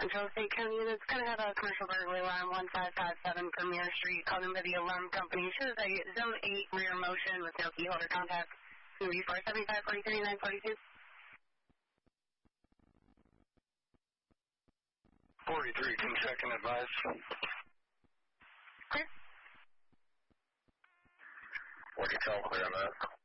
Central State County units going to have a commercial burglary alarm 1557 Premier Street. Called in by the alarm company. Shows a zone 8 rear motion with no key holder contact. Movie 475 43 942. 43, can check and advise. Clear. What do you tell clear on that?